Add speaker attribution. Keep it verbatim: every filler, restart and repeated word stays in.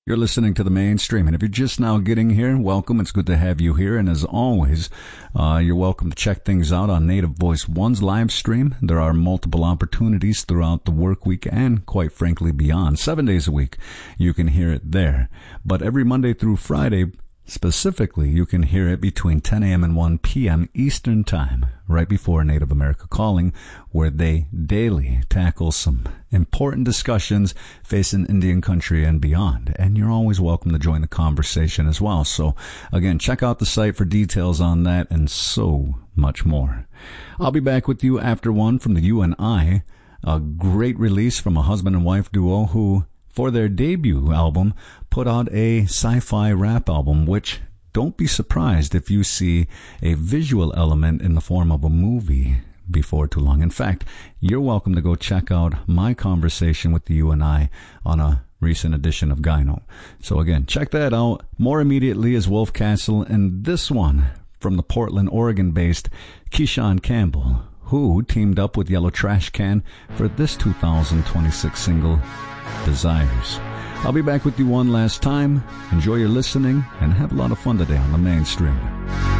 Speaker 1: You're listening to the Mainstream, and if you're just now getting here, welcome. It's good to have you here, and as always, uh, you're welcome to check things out on Native Voice One's live stream. There are multiple opportunities throughout the work week and, quite frankly, beyond. Seven days a week, you can hear it there. But every Monday through Friday, specifically, you can hear it between ten a.m. and one p.m. Eastern Time, right before Native America Calling, where they daily tackle some important discussions facing Indian country and beyond. And you're always welcome to join the conversation as well. So, again, check out the site for details on that and so much more. I'll be back with you after one from the U N I, a great release from a husband and wife duo who, for their debut album, put out a sci-fi rap album, which, don't be surprised if you see a visual element in the form of a movie before too long. In fact, you're welcome to go check out my conversation with the U N I on a recent edition of Gyno. So again, check that out. More immediately is Wolf Castle, and this one from the Portland, Oregon-based Keyshawn Campbell, who teamed up with Yellow Trash Can for this two thousand twenty-six single, Desires. I'll be back with you one last time. Enjoy your listening and have a lot of fun today on the Mainstream.